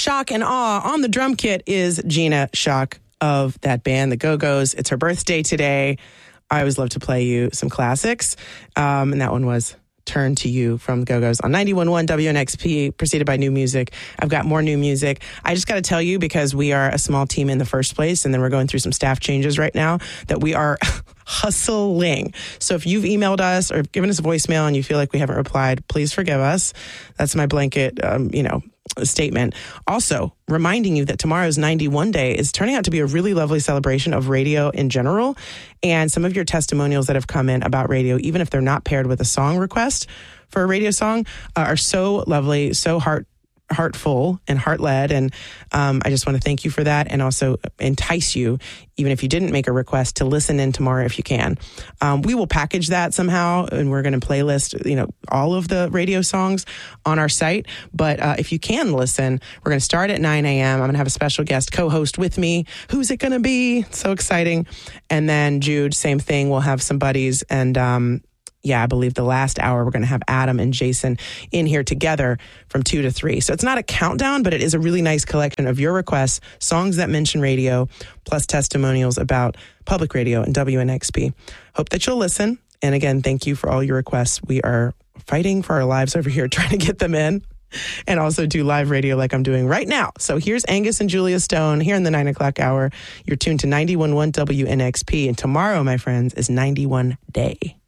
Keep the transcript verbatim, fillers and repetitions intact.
shock and awe. On the drum kit is Gina Shock of that band, the Go-Go's. It's her birthday today. I always love to play you some classics. Um, and that one was Turn to You from the Go-Go's on ninety-one point one W N X P, preceded by new music. I've got more new music. I just got to tell you, because we are a small team in the first place, and then we're going through some staff changes right now, that we are hustling. So if you've emailed us or given us a voicemail and you feel like we haven't replied, please forgive us. That's my blanket, um, you know, statement. Also, reminding you that tomorrow's ninety-one Day is turning out to be a really lovely celebration of radio in general. And some of your testimonials that have come in about radio, even if they're not paired with a song request for a radio song, uh, are so lovely, so heart heartful and heart-led. And um, I just want to thank you for that, and also entice you, even if you didn't make a request, to listen in tomorrow if you can. Um, we will package that somehow, and we're going to playlist, you know, all of the radio songs on our site. But uh, if you can listen, we're going to start at nine a.m. I'm going to have a special guest co-host with me. Who's it going to be? So exciting. And then Jude, same thing. We'll have some buddies, and um, yeah, I believe the last hour we're going to have Adam and Jason in here together from two to three. So it's not a countdown, but it is a really nice collection of your requests, songs that mention radio, plus testimonials about public radio and W N X P. Hope that you'll listen. And again, thank you for all your requests. We are fighting for our lives over here, trying to get them in, and also do live radio like I'm doing right now. So here's Angus and Julia Stone here in the nine o'clock hour. You're tuned to ninety-one point one W N X P. And tomorrow, my friends, is ninety-one Day.